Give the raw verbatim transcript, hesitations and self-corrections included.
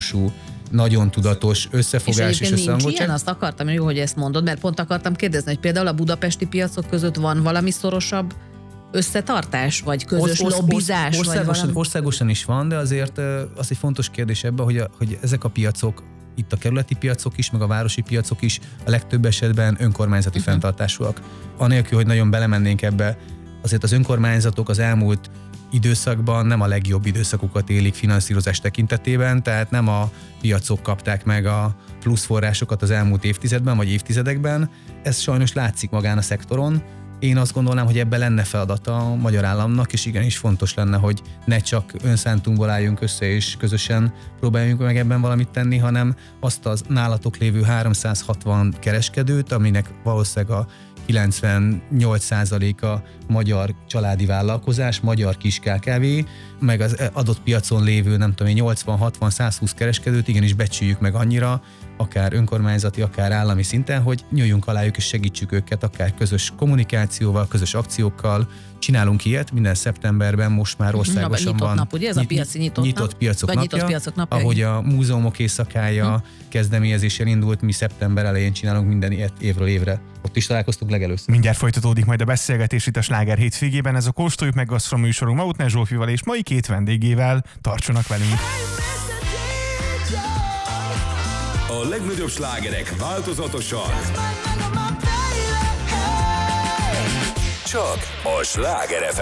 típusú, nagyon tudatos összefogás és, és összehangoltság. Nincs azt akartam, jó, hogy ezt mondod, mert pont akartam kérdezni, hogy például a budapesti piacok között van valami szorosabb összetartás, vagy közös Orsz, lobbizás? Orsz, országosan, vagy valami... országosan is van, de azért az egy fontos kérdés ebben, hogy, a, hogy ezek a piacok, itt a kerületi piacok is, meg a városi piacok is a legtöbb esetben önkormányzati uh-huh. fenntartásúak. Anélkül, hogy nagyon belemennénk ebbe, azért az önkormányzatok az elmúlt időszakban nem a legjobb időszakokat élik finanszírozás tekintetében, tehát nem a piacok kapták meg a plusz forrásokat az elmúlt évtizedben vagy évtizedekben. Ez sajnos látszik magán a szektoron. Én azt gondolnám, hogy ebben lenne feladata a magyar államnak, és igenis fontos lenne, hogy ne csak önszántunkból álljunk össze, és közösen próbáljunk meg ebben valamit tenni, hanem azt az nálatok lévő háromszázhatvan kereskedőt, aminek valószínűleg a kilencvennyolc százaléka magyar családi vállalkozás, magyar kis ká ká vé, meg az adott piacon lévő, nem tudom én, nyolcvan hatvan százhúsz kereskedőt igenis becsüljük meg annyira, akár önkormányzati, akár állami szinten, hogy nyúljunk alájuk és segítsük őket, akár közös kommunikációval, közös akciókkal. Csinálunk ilyet, minden szeptemberben most már országosan nyitott van. Nap, ugye? Ez a piaci nyitott, nyitott nap? piacok Vagy napja, nyitott piacok napja, ahogy a múzeumok éjszakája hmm. kezdeményezéssel indult, mi szeptember elején csinálunk minden ilyet évről évre. Ott is találkoztunk legelőször. Mindjárt folytatódik majd a beszélgetés itt a Sláger hétvégében, ez a Kóstoljuk meg gasztroműsorunk Mautner Zsófival és mai két vendégével. Tartsanak velünk! A legnagyobb slágerek változatosan. Csak a Sláger ef